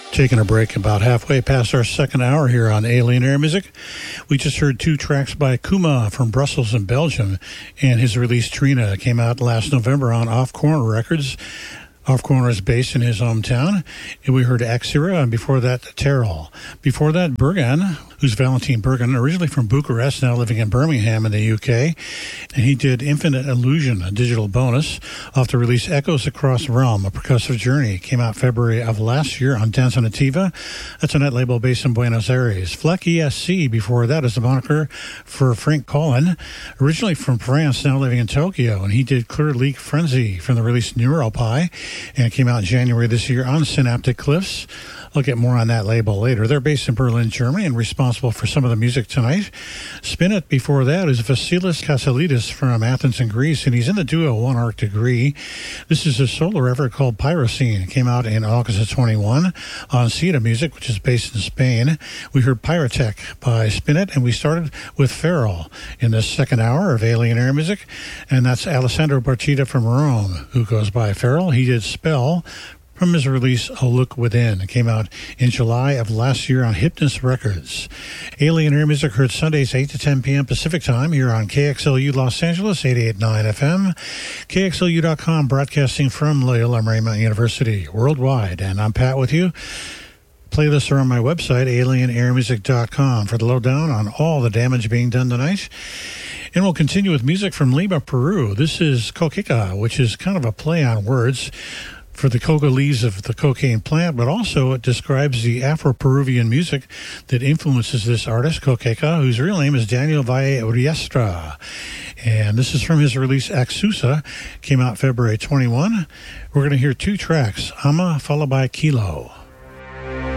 Taking a break about halfway past our second hour here on Alien Air Music. We just heard two tracks by Kuma from Brussels in Belgium, and his release Trina came out last November on Off Corner Records. Off Corner is based in his hometown. And we heard Axira, and before that, Terrell. Before that, Bergan, who's Valentin Bergan, originally from Bucharest, now living in Birmingham in the UK. And he did Infinite Illusion, a digital bonus, off the release Echoes Across Realm, a percussive journey. Came out February of last year on Danza Nativa. That's a net label based in Buenos Aires. Fleck ESC, before that, is the moniker for Frank Collin, originally from France, now living in Tokyo. And he did Clear Leak Frenzy from the release Neuropie. And it came out in January this year on Synaptic Cliffs. I'll get more on that label later. They're based in Berlin, Germany, and responsible for some of the music tonight. Spin It before that is Vasilis Kasalidis from Athens in Greece, and he's in the duo One Arc Degree. This is a solo effort called Pyrocene. It came out in August of 21 on Cita Music, which is based in Spain. We heard Pyrotech by Spin It, and we started with Feral in the second hour of Alien Air Music, and that's Alessandro Barchita from Rome, who goes by Feral. He did Spell from his release A Look Within. It came out in July of last year on Hypnos Records. Alien Air Music heard Sundays 8 to 10 p.m. Pacific Time here on KXLU Los Angeles, 88.9 FM, KXLU.com, broadcasting from Loyola Marymount University worldwide. And I'm Pat with you. Playlists are on my website, alienairmusic.com, for the lowdown on all the damage being done tonight. And we'll continue with music from Lima, Peru. This is Coquica, which is kind of a play on words for the coca leaves of the cocaine plant, but also it describes the Afro-Peruvian music that influences this artist, Coqueca, whose real name is Daniel Valle Riestra. And this is from his release Axusa, came out February 21. We're going to hear two tracks, Ama followed by Kilo.